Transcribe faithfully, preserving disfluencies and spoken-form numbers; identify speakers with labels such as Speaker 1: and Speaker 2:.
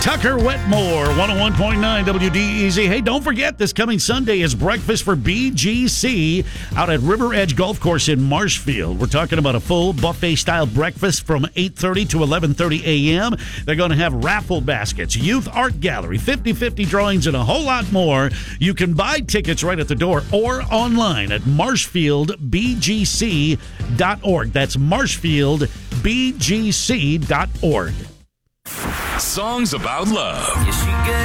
Speaker 1: Tucker Wetmore, one oh one point nine W D E Z. Hey, don't forget, this coming Sunday is breakfast for B G C out at River Edge Golf Course in Marshfield. We're talking about a full buffet-style breakfast from eight thirty to eleven thirty a.m. They're going to have raffle baskets, youth art gallery, fifty-fifty drawings, and a whole lot more. You can buy tickets right at the door or online at marshfield b g c dot org. That's marshfield b g c dot org.
Speaker 2: Songs about love.